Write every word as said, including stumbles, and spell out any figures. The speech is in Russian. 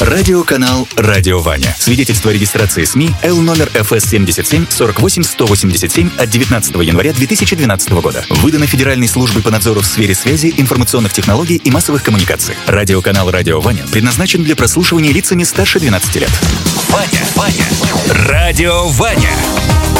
Радиоканал «Радио Ваня». Свидетельство о регистрации СМИ Л номер эф эс семьдесят семь сорок восемь сто восемьдесят семь от девятнадцатого января две тысячи двенадцатого года. Выдано Федеральной службой по надзору в сфере связи, информационных технологий и массовых коммуникаций. Радиоканал «Радио Ваня» предназначен для прослушивания лицами старше двенадцати лет. Ваня, Ваня, Радио Ваня.